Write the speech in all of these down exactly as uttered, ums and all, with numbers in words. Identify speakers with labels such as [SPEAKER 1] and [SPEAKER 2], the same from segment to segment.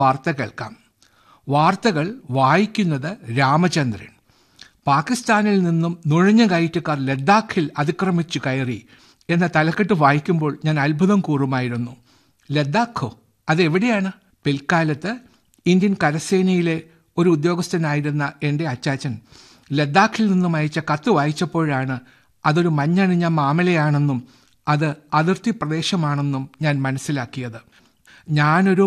[SPEAKER 1] വാർത്ത കേൾക്കാം. വാർത്തകൾ വായിക്കുന്നത് രാമചന്ദ്രൻ. പാകിസ്ഥാനിൽ നിന്നും നുഴഞ്ഞു കയറ്റക്കാർ ലഡാക്കിൽ അതിക്രമിച്ചു കയറി എന്ന തലക്കെട്ട് വായിക്കുമ്പോൾ ഞാൻ അത്ഭുതം കൂറുമായിരുന്നു. ലഡാക്കോ? അതെവിടെയാണ്? പിൽക്കാലത്ത് ഇന്ത്യൻ കരസേനയിലെ ഒരു ഉദ്യോഗസ്ഥനായിരുന്ന എൻ്റെ അച്ചാച്ചൻ ലഡാക്കിൽ നിന്നും അയച്ച കത്ത് വായിച്ചപ്പോഴാണ് അതൊരു മഞ്ഞണിഞ്ഞ മാമലയാണെന്നും അത് അതിർത്തി പ്രദേശമാണെന്നും ഞാൻ മനസ്സിലാക്കിയത്. ഞാനൊരു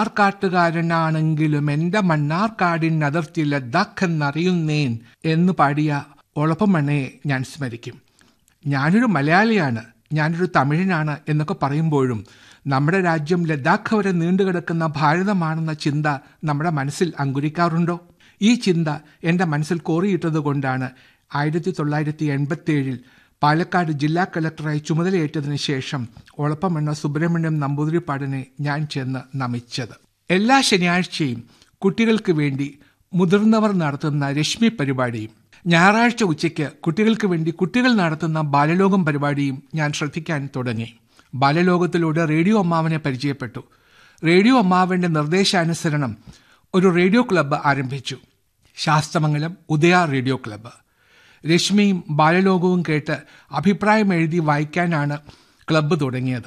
[SPEAKER 1] മണ്ണാർക്കാട്ടുകാരനാണെങ്കിലും എൻ്റെ മണ്ണാർക്കാടിന് അതിർത്തി ലഡാക്ക് എന്നറിയുന്നേൻ എന്ന് പാടിയ ഒളപ്പമണ്ണയെ ഞാൻ സ്മരിക്കും. ഞാനൊരു മലയാളിയാണ്, ഞാനൊരു തമിഴനാണ് എന്നൊക്കെ പറയുമ്പോഴും നമ്മുടെ രാജ്യം ലഡാക്ക് വരെ നീണ്ടുകിടക്കുന്ന ഭാരതമാണെന്ന ചിന്ത നമ്മുടെ മനസ്സിൽ അങ്കുരിക്കാറുണ്ടോ? ഈ ചിന്ത എൻ്റെ മനസ്സിൽ കോറിയിട്ടത് കൊണ്ടാണ് ആയിരത്തി തൊള്ളായിരത്തി എൺപത്തി ഏഴിൽ പാലക്കാട് ജില്ലാ കളക്ടറായി ചുമതലയേറ്റതിനു ശേഷം ഒളപ്പമണ്ണ സുബ്രഹ്മണ്യം നമ്പൂതിരിപ്പാടിനെ ഞാൻ ചെന്ന് നമിച്ചത്. എല്ലാ ശനിയാഴ്ചയും കുട്ടികൾക്ക് വേണ്ടി മുതിർന്നവർ നടത്തുന്ന രശ്മി പരിപാടിയും ഞായറാഴ്ച ഉച്ചയ്ക്ക് കുട്ടികൾക്ക് വേണ്ടി കുട്ടികൾ നടത്തുന്ന ബാലലോകം പരിപാടിയും ഞാൻ ശ്രദ്ധിക്കാൻ തുടങ്ങി. ബാലലോകത്തിലൂടെ റേഡിയോ അമ്മാവനെ പരിചയപ്പെട്ടു. റേഡിയോ അമ്മാവന്റെ നിർദ്ദേശാനുസരണം ഒരു റേഡിയോ ക്ലബ്ബ് ആരംഭിച്ചു. ശാസ്തമംഗലം ഉദയ റേഡിയോ ക്ലബ്ബ്. രശ്മിയും ബാലലോകവും കേട്ട് അഭിപ്രായം എഴുതി വായിക്കാനാണ് ക്ലബ്ബ് തുടങ്ങിയത്.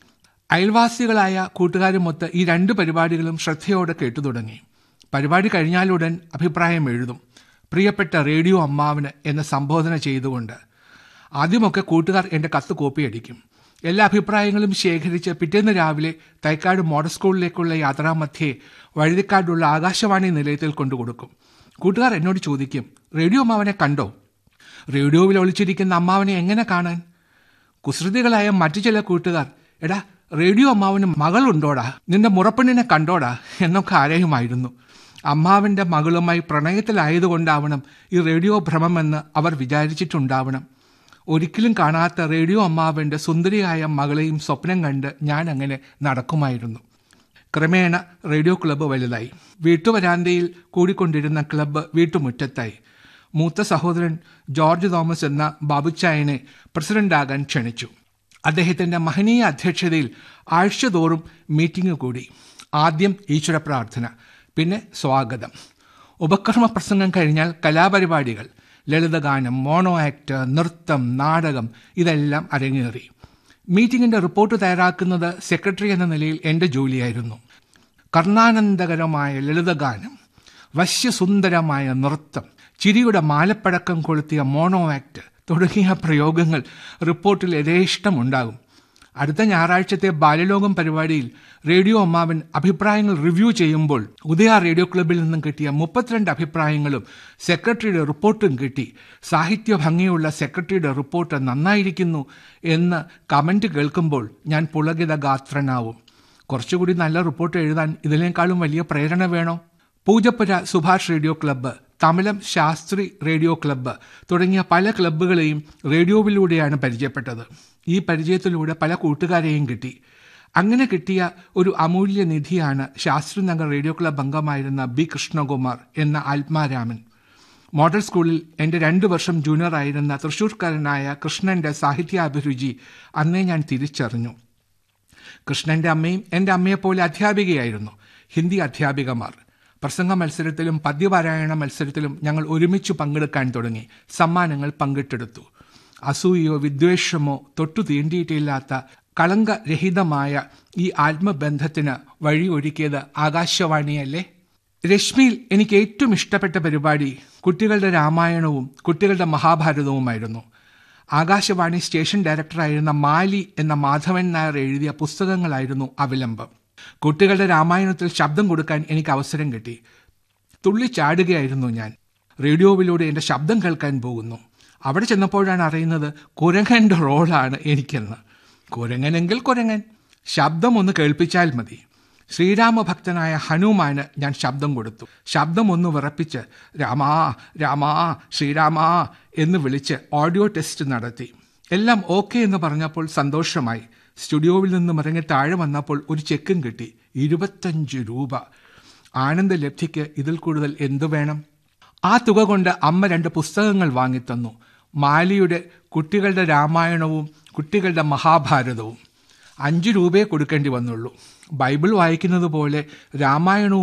[SPEAKER 1] അയൽവാസികളായ കൂട്ടുകാരുമൊത്ത് ഈ രണ്ട് പരിപാടികളും ശ്രദ്ധയോടെ കേട്ടു തുടങ്ങി. പരിപാടി കഴിഞ്ഞാലുടൻ അഭിപ്രായം എഴുതും, പ്രിയപ്പെട്ട റേഡിയോ അമ്മാവന് എന്ന് സംബോധന ചെയ്തുകൊണ്ട്. ആദ്യമൊക്കെ കൂട്ടുകാർ എൻ്റെ കത്ത് കോപ്പിയടിക്കും. എല്ലാ അഭിപ്രായങ്ങളും ശേഖരിച്ച് പിറ്റേന്ന് രാവിലെ തൈക്കാട് മോഡൽ സ്കൂളിലേക്കുള്ള യാത്രാമധ്യേ വഴുതിക്കാടുള്ള ആകാശവാണി നിലയത്തിൽ കൊണ്ടുകൊടുക്കും. കൂട്ടുകാർ എന്നോട് ചോദിക്കും, റേഡിയോ അമ്മാവനെ കണ്ടോ? റേഡിയോയിൽ ഒളിച്ചിരിക്കുന്ന അമ്മാവനെ എങ്ങനെ കാണാൻ? കുസൃതികളായ മറ്റു ചില കൂട്ടുകാർ, എടാ റേഡിയോ അമ്മാവന് മകളുണ്ടോടാ, നിന്റെ മുറപ്പെണ്ണിനെ കണ്ടോടാ എന്നൊക്കെ ആരെയുമായിരുന്നു. അമ്മാവൻ്റെ മകളുമായി പ്രണയത്തിലായതുകൊണ്ടാവണം ഈ റേഡിയോ ഭ്രമമെന്ന് അവർ വിചാരിച്ചിട്ടുണ്ടാവണം. ഒരിക്കലും കാണാത്ത റേഡിയോ അമ്മാവൻ്റെ സുന്ദരിയായ മകളെയും സ്വപ്നം കണ്ട് ഞാൻ അങ്ങനെ നടക്കുമായിരുന്നു. ക്രമേണ റേഡിയോ ക്ലബ്ബ് വലുതായി. വീട്ടുവരാന്തയിൽ കൂടിക്കൊണ്ടിരുന്ന ക്ലബ്ബ് വീട്ടുമുറ്റത്തായി. മൂത്ത സഹോദരൻ ജോർജ് തോമസ് എന്ന ബാബുച്ചായനെ പ്രസിഡന്റാകാൻ ക്ഷണിച്ചു. അദ്ദേഹത്തിൻ്റെ മഹനീയ അധ്യക്ഷതയിൽ ആഴ്ചതോറും മീറ്റിംഗ് കൂടി. ആദ്യം ഈശ്വര പ്രാർത്ഥന, പിന്നെ സ്വാഗതം. ഉപക്രമ പ്രസംഗം കഴിഞ്ഞാൽ കലാപരിപാടികൾ, ലളിതഗാനം, മോണോ ആക്ട്, നൃത്തം, നാടകം ഇതെല്ലാം അരങ്ങേറി. മീറ്റിംഗിൻ്റെ റിപ്പോർട്ട് തയ്യാറാക്കുന്നത് സെക്രട്ടറി എന്ന നിലയിൽ എൻ്റെ ജോലിയായിരുന്നു. കർണാനന്ദകരമായ ലളിതഗാനം, വശ്യസുന്ദരമായ നൃത്തം, ചിരിയുടെ മാലപ്പടക്കം കൊളുത്തിയ മോണോ ആക്ട് തുടങ്ങിയ പ്രയോഗങ്ങൾ റിപ്പോർട്ടിൽ യഥേഷ്ടമുണ്ടാകും. അടുത്ത ഞായറാഴ്ചത്തെ ബാലലോകം പരിപാടിയിൽ റേഡിയോ അമ്മാവൻ അഭിപ്രായങ്ങൾ റിവ്യൂ ചെയ്യുമ്പോൾ ഉദയ റേഡിയോ ക്ലബ്ബിൽ നിന്നും കിട്ടിയ മുപ്പത്തിരണ്ട് അഭിപ്രായങ്ങളും സെക്രട്ടറിയുടെ റിപ്പോർട്ടും കിട്ടി. സാഹിത്യ ഭംഗിയുള്ള സെക്രട്ടറിയുടെ റിപ്പോർട്ട് നന്നായിരിക്കുന്നു എന്ന് കമൻറ്റ് കേൾക്കുമ്പോൾ ഞാൻ പുളകിത ഗാത്രനാവും. കുറച്ചുകൂടി നല്ല റിപ്പോർട്ട് എഴുതാൻ ഇതിനേക്കാളും വലിയ പ്രേരണ വേണോ? Poojappura Subhash radio club, തമിലം Shastri radio club തുടങ്ങിയ പല ക്ലബ്ബുകളെയും റേഡിയോയിലൂടെയാണ് പരിചയപ്പെട്ടത്. ഈ പരിചയത്തിലൂടെ പല കൂട്ടുകാരെയും കിട്ടി. അങ്ങനെ കിട്ടിയ ഒരു അമൂല്യ നിധിയാണ് ശാസ്ത്രിനഗർ റേഡിയോ ക്ലബ്ബ് അംഗമായിരുന്ന ബി കൃഷ്ണകുമാർ എന്ന ആത്മാരാമൻ. മോഡൽ സ്കൂളിൽ എൻ്റെ രണ്ടു വർഷം ജൂനിയറായിരുന്ന തൃശ്ശൂർക്കാരനായ കൃഷ്ണൻ്റെ സാഹിത്യാഭിരുചി അന്നേ ഞാൻ തിരിച്ചറിഞ്ഞു. കൃഷ്ണൻ്റെ അമ്മയും എൻ്റെ അമ്മയെപ്പോലെ അധ്യാപികയായിരുന്നു. ഹിന്ദി അധ്യാപികമാർ. പ്രസംഗ മത്സരത്തിലും പദ്യപാരായണ മത്സരത്തിലും ഞങ്ങൾ ഒരുമിച്ച് പങ്കെടുക്കാൻ തുടങ്ങി. സമ്മാനങ്ങൾ പങ്കിട്ടെടുത്തു. അസൂയയോ വിദ്വേഷമോ തൊട്ടു തീണ്ടിയിട്ടില്ലാത്ത കളങ്കരഹിതമായ ഈ ആത്മബന്ധത്തിന് വഴിയൊരുക്കിയത് ആകാശവാണിയല്ലേ? രശ്മിയിൽ എനിക്ക് ഏറ്റവും ഇഷ്ടപ്പെട്ട പരിപാടി കുട്ടികളുടെ രാമായണവും കുട്ടികളുടെ മഹാഭാരതവുമായിരുന്നു. ആകാശവാണി സ്റ്റേഷൻ ഡയറക്ടറായിരുന്ന മാലി എന്ന മാധവൻ നായർ എഴുതിയ പുസ്തകങ്ങളായിരുന്നു അവലംബം. കുട്ടികളുടെ രാമായണത്തിൽ ശബ്ദം കൊടുക്കാൻ എനിക്ക് അവസരം കിട്ടി. തുള്ളിച്ചാടുകയായിരുന്നു ഞാൻ. റേഡിയോയിലൂടെ എൻ്റെ ശബ്ദം കേൾക്കാൻ പോകുന്നു. അവിടെ ചെന്നപ്പോഴാണ് അറിയുന്നത് കുരങ്ങൻ്റെ റോളാണ് എനിക്കെന്ന്. കുരങ്ങനെങ്കിൽ കുരങ്ങൻ, ശബ്ദം ഒന്ന് കേൾപ്പിച്ചാൽ മതി. ശ്രീരാമഭക്തനായ ഹനുമാന് ഞാൻ ശബ്ദം കൊടുത്തു. ശബ്ദം ഒന്ന് വിറപ്പിച്ച് രാമാ രാമാ ശ്രീരാമാ എന്ന് വിളിച്ച് ഓഡിയോ ടെസ്റ്റ് നടത്തി. എല്ലാം ഓക്കെ എന്ന് പറഞ്ഞപ്പോൾ സന്തോഷമായി. സ്റ്റുഡിയോവിൽ നിന്നും ഇറങ്ങി താഴെ വന്നപ്പോൾ ഒരു ചെക്കും കിട്ടി, ഇരുപത്തഞ്ച് രൂപ. ആനന്ദലബ്ധിക്ക് ഇതിൽ കൂടുതൽ എന്തു വേണം? ആ തുക കൊണ്ട് അമ്മ രണ്ട് പുസ്തകങ്ങൾ വാങ്ങിത്തന്നു. മാലിയുടെ കുട്ടികളുടെ രാമായണവും കുട്ടികളുടെ മഹാഭാരതവും. അഞ്ച് രൂപയെ കൊടുക്കേണ്ടി വന്നുള്ളൂ. ബൈബിൾ വായിക്കുന്നത് പോലെ രാമായണവും